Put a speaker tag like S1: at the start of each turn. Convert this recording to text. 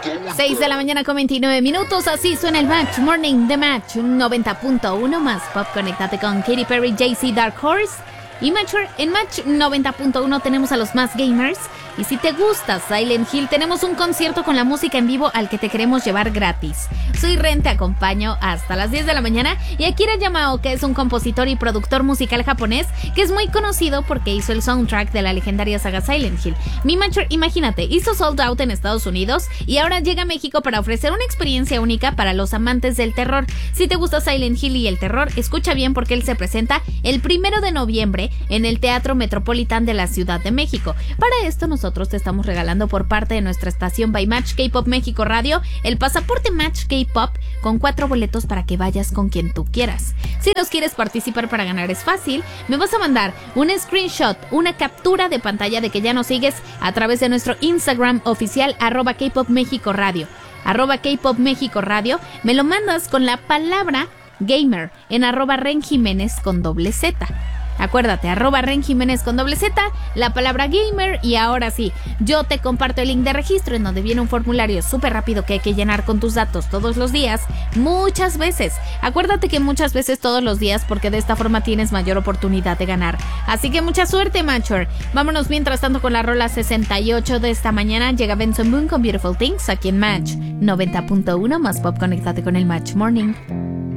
S1: 6 de la mañana con 29 minutos, así suena el Match Morning de Match 90.1 más pop. Conéctate con Katy Perry, Jay-Z, Dark Horse y en Match 90.1 tenemos a los más gamers. Y si te gusta Silent Hill, tenemos un concierto con la música en vivo al que te queremos llevar gratis. Soy Ren, te acompaño hasta las 10 de la mañana. Y Akira Yamao, que es un compositor y productor musical japonés, que es muy conocido porque hizo el soundtrack de la legendaria saga Silent Hill. Mi Matcher, imagínate, hizo Sold Out en Estados Unidos y ahora llega a México para ofrecer una experiencia única para los amantes del terror. Si te gusta Silent Hill y el terror, escucha bien porque él se presenta el 1 de noviembre en el Teatro Metropolitan de la Ciudad de México. Para esto nosotros te estamos regalando por parte de nuestra estación by Match K-Pop México Radio el pasaporte Match K-Pop con 4 boletos para que vayas con quien tú quieras. Si nos quieres participar para ganar es fácil, me vas a mandar un screenshot, una captura de pantalla de que ya nos sigues a través de nuestro Instagram oficial @K-Pop México Radio, @K-Pop México Radio, me lo mandas con la palabra gamer en @RenJiménez con .z. Acuérdate, @RenJiménez con .z, la palabra gamer. Y ahora sí, yo te comparto el link de registro en donde viene un formulario súper rápido que hay que llenar con tus datos todos los días, muchas veces. Acuérdate que muchas veces todos los días, porque de esta forma tienes mayor oportunidad de ganar. Así que mucha suerte, Matcher. Vámonos mientras tanto con la rola 68 de esta mañana. Llega Benson Boone con Beautiful Things aquí en Match 90.1 más pop. Conéctate con el Match Morning.